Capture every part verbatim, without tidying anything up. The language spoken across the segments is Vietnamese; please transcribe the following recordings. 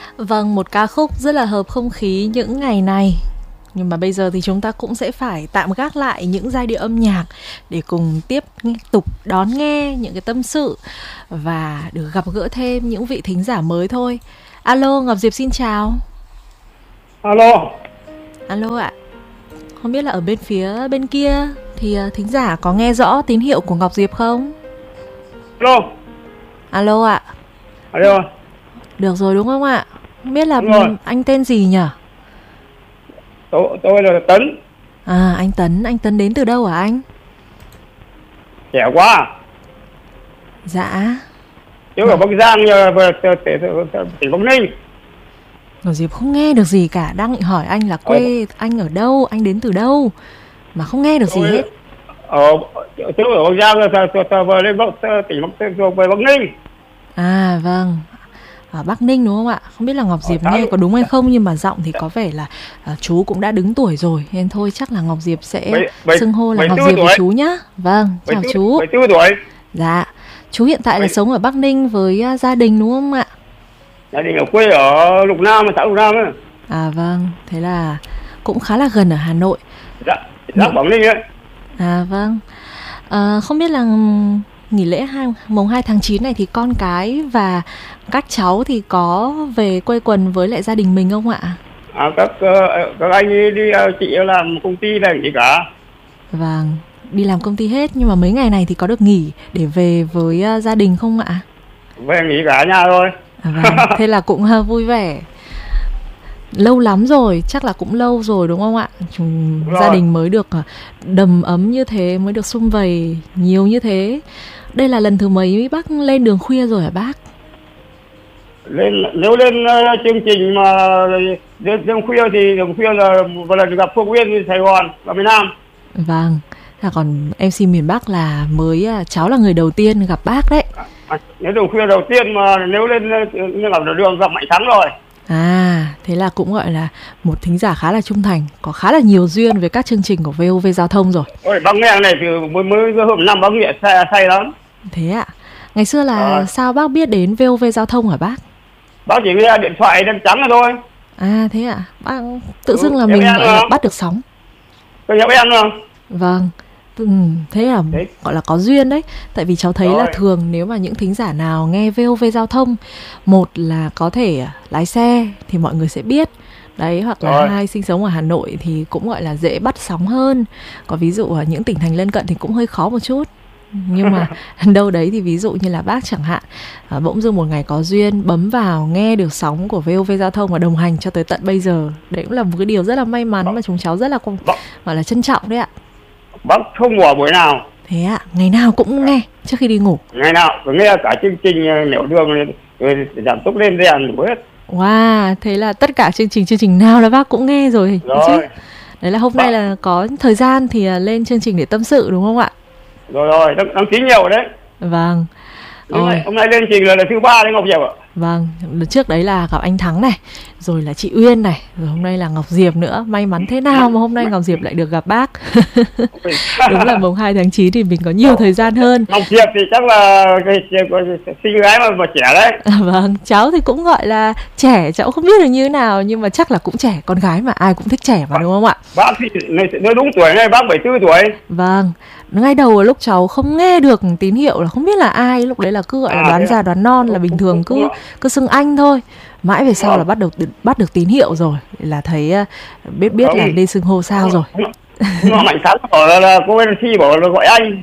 Vâng, một ca khúc rất là hợp không khí những ngày này. Nhưng mà bây giờ thì chúng ta cũng sẽ phải tạm gác lại những giai điệu âm nhạc để cùng tiếp tục đón nghe những cái tâm sự và được gặp gỡ thêm những vị thính giả mới thôi. Alo, Ngọc Diệp xin chào. Alo. Alo ạ. Không biết là ở bên phía bên kia thì thính giả có nghe rõ tín hiệu của Ngọc Diệp không? Alo. Alo ạ. Alo. Được rồi đúng không ạ? Không biết là anh tên gì nhỉ? Tôi, tôi là Tấn. À, anh Tấn, anh Tấn đến từ đâu hả anh? Trẻ quá. Dạ. Chứ ở Bắc Giang về tỉnh Bắc Ninh. Ngọc Diệp không nghe được gì cả, đang định hỏi anh là quê ờ. anh ở đâu, anh đến từ đâu mà không nghe được gì hết. Ở chứ ở Bắc Giang về lên Bắc tỉnh Bắc về Bắc Ninh. À vâng. Ở Bắc Ninh đúng không ạ? Không biết là Ngọc Diệp nghe có đúng hay không, nhưng mà giọng thì có vẻ là uh, chú cũng đã đứng tuổi rồi, nên thôi chắc là Ngọc Diệp sẽ xưng hô là Ngọc Diệp với chú nhá. Vâng, chào chú. bảy mươi tư tuổi. Dạ. Chú hiện tại là sống ở Bắc Ninh với uh, gia đình đúng không ạ? Gia đình ở quê ở Lục Nam, xã Lục Nam ấy. À vâng, thế là cũng khá là gần ở Hà Nội. Dạ, dạ Quảng Ninh ấy. À vâng. À, không biết là nghỉ lễ hai, mùng hai tháng chín này thì con cái và các cháu thì có về quây quần với lại gia đình mình không ạ? À, các các anh ấy đi, chị làm công ty này gì cả. Vâng, đi làm công ty hết, nhưng mà mấy ngày này thì có được nghỉ để về với gia đình không ạ? Về nghỉ cả nhà thôi. À, vâng, thế là cũng vui vẻ. Lâu lắm rồi, chắc là cũng lâu rồi đúng không ạ? Chúng, gia đình mới được đầm ấm như thế, mới được sum vầy nhiều như thế. Đây là lần thứ mấy bác lên đường khuya rồi hả bác? Lên nếu lên uh, chương trình mà đường khuya thì đường khuya là một lần gặp Phương Uyên Sài Gòn và miền Nam. Vâng, là còn em xê miền Bắc là mới cháu là người đầu tiên gặp bác đấy. À, nếu đường khuya đầu tiên mà nếu lên gặp đường gặp Mạnh Thắng rồi. À, thế là cũng gọi là một thính giả khá là trung thành, có khá là nhiều duyên với các chương trình của vê o vê Giao thông rồi. Ôi, bác nghe này từ mới mới hôm năm bác nghe say, say lắm. Thế ạ? Ngày xưa là à. sao bác biết đến vê o vê Giao thông hả bác? Bác chỉ nghe điện thoại đen trắng rồi thôi. À thế ạ? Bác tự dưng là ừ, mình gọi là bắt được sóng. Tôi nhập em không? Vâng. Ừ, thế là đấy. Gọi là có duyên đấy. Tại vì cháu thấy rồi. Là thường nếu mà những thính giả nào nghe vê o vê Giao thông, một là có thể lái xe thì mọi người sẽ biết đấy, hoặc là rồi. Hai sinh sống ở Hà Nội thì cũng gọi là dễ bắt sóng hơn. Có ví dụ ở những tỉnh thành lân cận thì cũng hơi khó một chút. Nhưng mà đâu đấy thì ví dụ như là bác chẳng hạn, à, bỗng dưng một ngày có duyên bấm vào nghe được sóng của vê o vê Giao thông và đồng hành cho tới tận bây giờ. Đấy cũng là một cái điều rất là may mắn mà chúng cháu rất là gọi là trân trọng đấy ạ. Bác không ngủ buổi nào. Thế ạ, ngày nào cũng nghe trước khi đi ngủ. Ngày nào cứ nghe cả chương trình nẻo đường rồi giảm tốc lên đèn đủ hết. Wow, thế là tất cả chương trình chương trình nào là bác cũng nghe rồi, rồi. Chứ. Đấy là hôm bác... nay là có thời gian thì lên chương trình để tâm sự đúng không ạ? Rồi rồi, đăng, đăng ký nhiều đấy. Vâng. Hôm nay, hôm nay lên trình là, là thứ ba đấy Ngọc Diệp ạ. Vâng, trước đấy là gặp anh Thắng này, rồi là chị Uyên này, rồi hôm nay là Ngọc Diệp nữa. May mắn thế nào mà hôm nay Ngọc Diệp lại được gặp bác. Đúng là mùng hai tháng chín thì mình có nhiều thời gian hơn. Ngọc Diệp thì chắc là xinh gái mà, mà trẻ đấy. À, vâng, cháu thì cũng gọi là trẻ, cháu không biết được như thế nào, nhưng mà chắc là cũng trẻ, con gái mà ai cũng thích trẻ mà đúng không ạ? Bác thì nói đúng tuổi này, bác bảy mươi tư tuổi. Vâng, ngay đầu lúc cháu không nghe được tín hiệu là không biết là ai, lúc đấy là cứ gọi là đoán già đoán non là bình thường, cứ cứ xưng anh thôi. Mãi về sau là bắt được bắt được tín hiệu rồi là thấy biết biết là nên xưng hô sao rồi. Mạnh Thắng bảo là, là cô em xê bảo là gọi anh.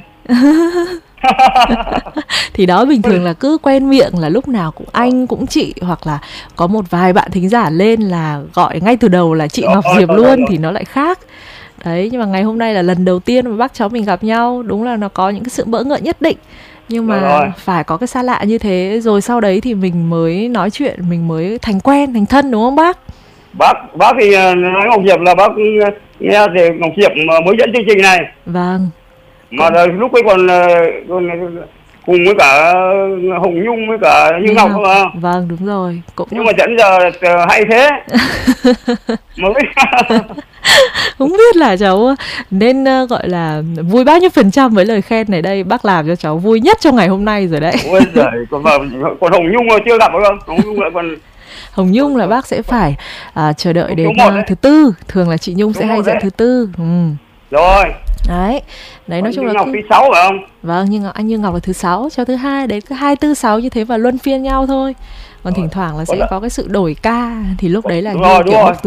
Thì đó, bình thường là cứ quen miệng là lúc nào cũng anh cũng chị, hoặc là có một vài bạn thính giả lên là gọi ngay từ đầu là chị Ngọc Diệp luôn thì nó lại khác. Đấy, nhưng mà ngày hôm nay là lần đầu tiên mà bác cháu mình gặp nhau, đúng là nó có những cái sự bỡ ngỡ nhất định. Nhưng mà rồi. Phải có cái xa lạ như thế, rồi sau đấy thì mình mới nói chuyện, mình mới thành quen, thành thân đúng không bác? Bác bác thì nói Ngọc Diệp là bác nghe thì Ngọc Diệp mới dẫn chương trình này. Vâng. Mà rồi, lúc ấy còn, còn cùng với cả Hồng Nhung với cả Như Ngọc không à? Vâng, đúng rồi. Cũng... Nhưng mà dẫn giờ hay thế. Mới không biết là cháu nên uh, gọi là vui bao nhiêu phần trăm với lời khen này đây. Bác làm cho cháu vui nhất trong ngày hôm nay rồi đấy. Ôi giời, còn, còn Hồng Nhung chưa gặp phải không? Hồng Nhung lại còn Hồng Nhung là bác sẽ phải à, chờ đợi đến uh, thứ tư. Thường là chị Nhung Đúng sẽ hay dẫn thứ tư. Ừ. Rồi. Đấy, đấy nói chung là Ngọc cứ... thứ sáu phải không? Vâng, nhưng anh Như Ngọc là thứ sáu cho thứ hai, đấy cứ hai tư sáu như thế và luân phiên nhau thôi. Còn rồi. Thỉnh thoảng là sẽ có cái sự đổi ca thì lúc đấy là đúng như rồi, kiểu